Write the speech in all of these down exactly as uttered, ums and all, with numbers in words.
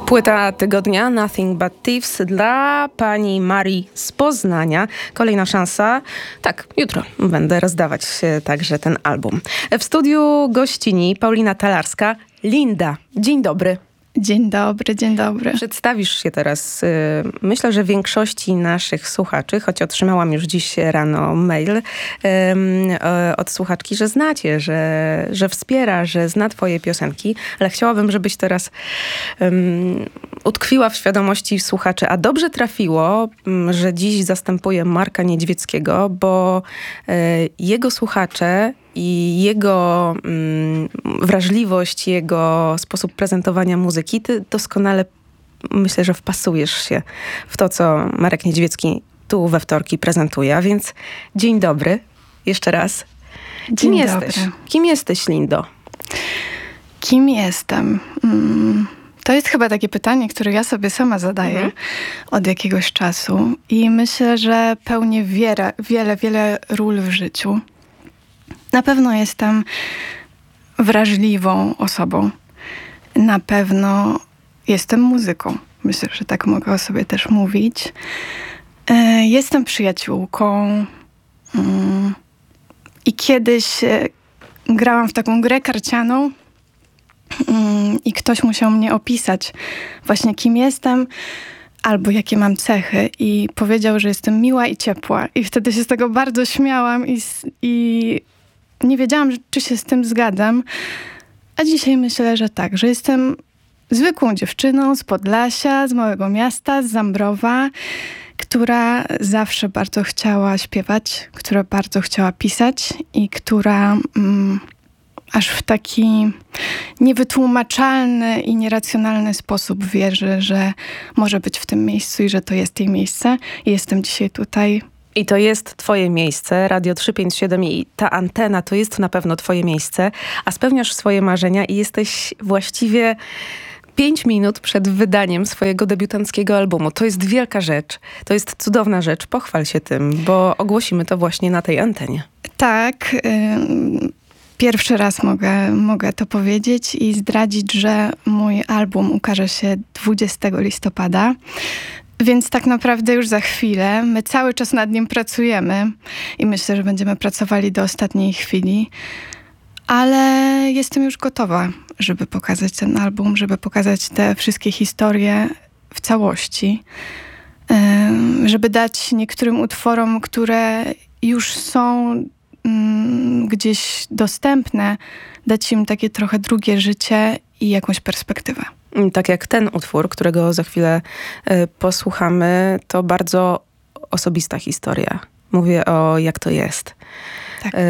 Płyta tygodnia Nothing But Thieves dla pani Marii z Poznania. Kolejna szansa. Tak, jutro będę rozdawać także ten album. W studiu gościni Paulina Talarska, Linda. Dzień dobry. Dzień dobry, dzień dobry. Przedstawisz się teraz, y, myślę, że większości naszych słuchaczy, choć otrzymałam już dziś rano mail y, y, od słuchaczki, że znacie, że, że wspiera, że zna twoje piosenki, ale chciałabym, żebyś teraz y, utkwiła w świadomości słuchaczy, a dobrze trafiło, y, że dziś zastępuję Marka Niedźwieckiego, bo y, jego słuchacze i jego mm, wrażliwość, jego sposób prezentowania muzyki, ty doskonale, myślę, że wpasujesz się w to, co Marek Niedźwiecki tu we wtorki prezentuje. A więc dzień dobry, jeszcze raz. Kim dzień jesteś? Dobry. Kim jesteś, Lindo? Kim jestem? Mm, to jest chyba takie pytanie, które ja sobie sama zadaję mhm. od jakiegoś czasu i myślę, że pełnię wiele, wiele, wiele ról w życiu. Na pewno jestem wrażliwą osobą. Na pewno jestem muzyką. Myślę, że tak mogę o sobie też mówić. Jestem przyjaciółką. I kiedyś grałam w taką grę karcianą i ktoś musiał mnie opisać właśnie kim jestem albo jakie mam cechy i powiedział, że jestem miła i ciepła. I wtedy się z tego bardzo śmiałam i, i nie wiedziałam, czy się z tym zgadzam, a dzisiaj myślę, że tak, że jestem zwykłą dziewczyną z Podlasia, z małego miasta, z Zambrowa, która zawsze bardzo chciała śpiewać, która bardzo chciała pisać i która mm, aż w taki niewytłumaczalny i nieracjonalny sposób wierzy, że może być w tym miejscu i że to jest jej miejsce. I jestem dzisiaj tutaj. I to jest twoje miejsce, Radio trzysta pięćdziesiąt siedem i ta antena to jest na pewno twoje miejsce, a spełniasz swoje marzenia i jesteś właściwie pięć minut przed wydaniem swojego debiutanckiego albumu. To jest wielka rzecz, to jest cudowna rzecz, pochwal się tym, bo ogłosimy to właśnie na tej antenie. Tak, y- pierwszy raz mogę, mogę to powiedzieć i zdradzić, że mój album ukaże się dwudziestego listopada. Więc tak naprawdę już za chwilę. My cały czas nad nim pracujemy i myślę, że będziemy pracowali do ostatniej chwili. Ale jestem już gotowa, żeby pokazać ten album, żeby pokazać te wszystkie historie w całości. Żeby dać niektórym utworom, które już są mm, gdzieś dostępne, dać im takie trochę drugie życie i jakąś perspektywę. Tak jak ten utwór, którego za chwilę y, posłuchamy, to bardzo osobista historia. Mówię o Jak to jest. Tak. Y,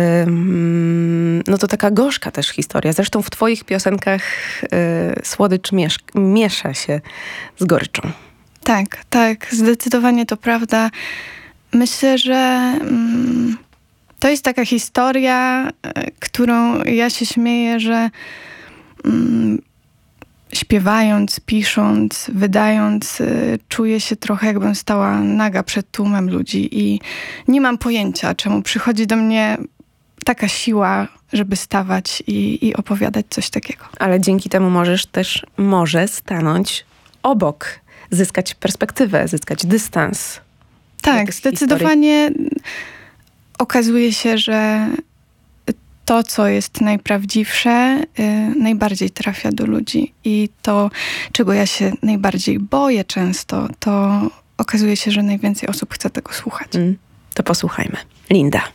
no to taka gorzka też historia. Zresztą w twoich piosenkach y, słodycz miesz- miesza się z goryczą. Tak, tak. Zdecydowanie to prawda. Myślę, że mm, to jest taka historia, y, którą ja się śmieję, że mm, śpiewając, pisząc, wydając, y, czuję się trochę jakbym stała naga przed tłumem ludzi i nie mam pojęcia, czemu przychodzi do mnie taka siła, żeby stawać i, i opowiadać coś takiego. Ale dzięki temu możesz też może stanąć obok, zyskać perspektywę, zyskać dystans. Tak, zdecydowanie historii. Okazuje się, że to, co jest najprawdziwsze, y, najbardziej trafia do ludzi. I to, czego ja się najbardziej boję często, to okazuje się, że najwięcej osób chce tego słuchać. Mm, to posłuchajmy. Linda.